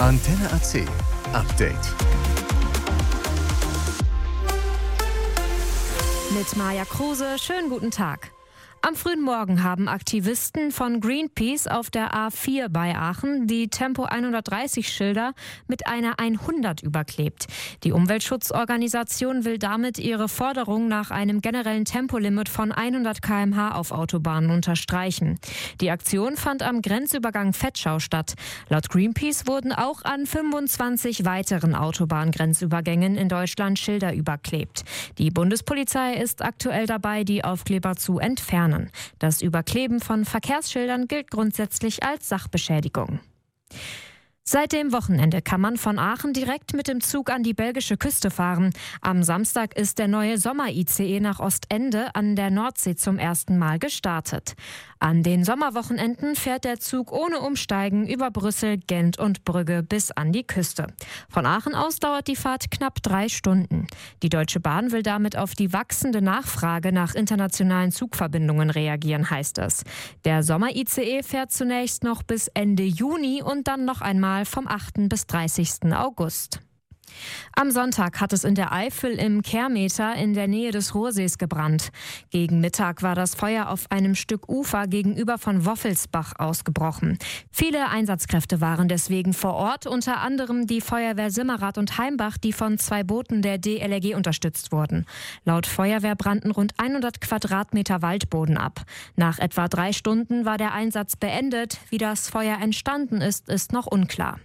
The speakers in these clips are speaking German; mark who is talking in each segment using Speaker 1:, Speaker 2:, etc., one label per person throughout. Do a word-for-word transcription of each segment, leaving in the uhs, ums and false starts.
Speaker 1: Antenne A C Update.
Speaker 2: Mit Maja Kruse, schönen guten Tag. Am frühen Morgen haben Aktivisten von Greenpeace auf der A vier bei Aachen die Tempo hundertdreißig Schilder mit einer hundert überklebt. Die Umweltschutzorganisation will damit ihre Forderung nach einem generellen Tempolimit von hundert Kilometer pro Stunde auf Autobahnen unterstreichen. Die Aktion fand am Grenzübergang Vetschau statt. Laut Greenpeace wurden auch an fünfundzwanzig weiteren Autobahngrenzübergängen in Deutschland Schilder überklebt. Die Bundespolizei ist aktuell dabei, die Aufkleber zu entfernen. Das Überkleben von Verkehrsschildern gilt grundsätzlich als Sachbeschädigung. Seit dem Wochenende kann man von Aachen direkt mit dem Zug an die belgische Küste fahren. Am Samstag ist der neue Sommer-I C E nach Ostende an der Nordsee zum ersten Mal gestartet. An den Sommerwochenenden fährt der Zug ohne Umsteigen über Brüssel, Gent und Brügge bis an die Küste. Von Aachen aus dauert die Fahrt knapp drei Stunden. Die Deutsche Bahn will damit auf die wachsende Nachfrage nach internationalen Zugverbindungen reagieren, heißt es. Der Sommer-I C E fährt zunächst noch bis Ende Juni und dann noch einmal vom achten bis dreißigsten August. Am Sonntag hat es in der Eifel im Kehrmeter in der Nähe des Ruhrsees gebrannt. Gegen Mittag war das Feuer auf einem Stück Ufer gegenüber von Woffelsbach ausgebrochen. Viele Einsatzkräfte waren deswegen vor Ort, unter anderem die Feuerwehr Simmerath und Heimbach, die von zwei Booten der D L R G unterstützt wurden. Laut Feuerwehr brannten rund hundert Quadratmeter Waldboden ab. Nach etwa drei Stunden war der Einsatz beendet. Wie das Feuer entstanden ist, ist noch unklar.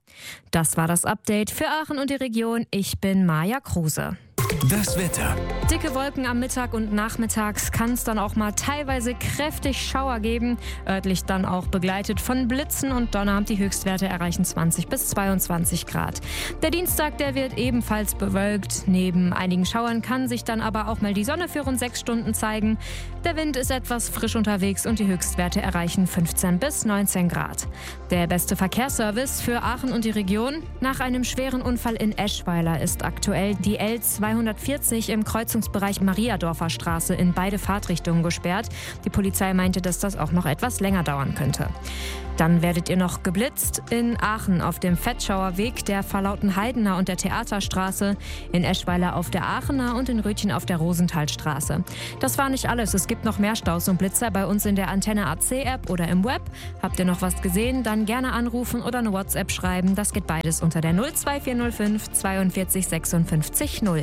Speaker 2: Das war das Update für Aachen und die Region. Ich bin Maja Kruse.
Speaker 1: Das Wetter.
Speaker 2: Dicke Wolken am Mittag und nachmittags kann es dann auch mal teilweise kräftig Schauer geben. Örtlich dann auch begleitet von Blitzen und Donner. Die Höchstwerte erreichen zwanzig bis zweiundzwanzig Grad. Der Dienstag, der wird ebenfalls bewölkt. Neben einigen Schauern kann sich dann aber auch mal die Sonne für rund sechs Stunden zeigen. Der Wind ist etwas frisch unterwegs und die Höchstwerte erreichen fünfzehn bis neunzehn Grad. Der beste Verkehrsservice für Aachen und die Region. Nach einem schweren Unfall in Eschweiler ist aktuell die L zweihundertvierzig im Kreuzungsbereich Mariadorfer Straße in beide Fahrtrichtungen gesperrt. Die Polizei meinte, dass das auch noch etwas länger dauern könnte. Dann werdet ihr noch geblitzt in Aachen auf dem Vetschauer Weg, der Verlautenheidener und der Theaterstraße, in Eschweiler auf der Aachener und in Rötchen auf der Rosenthalstraße. Das war nicht alles. Es gibt noch mehr Staus und Blitzer bei uns in der Antenne A C App oder im Web. Habt ihr noch was gesehen? Dann gerne anrufen oder eine WhatsApp schreiben. Das geht beides unter der null zwei vier null fünf zweiundvierzig sechsundfünfzig null.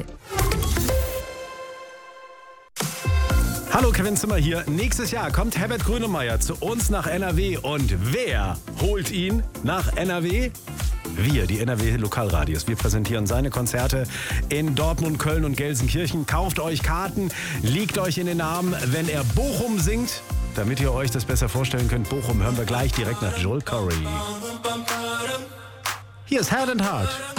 Speaker 3: Hallo, Kevin Zimmer hier. Nächstes Jahr kommt Herbert Grönemeyer zu uns nach N R W. Und wer holt ihn nach N R W? Wir, die N R W Lokalradios. Wir präsentieren seine Konzerte in Dortmund, Köln und Gelsenkirchen. Kauft euch Karten, liegt euch in den Armen, wenn er Bochum singt. Damit ihr euch das besser vorstellen könnt, Bochum hören wir gleich direkt nach Joel Corry. Hier ist Heart and Heart.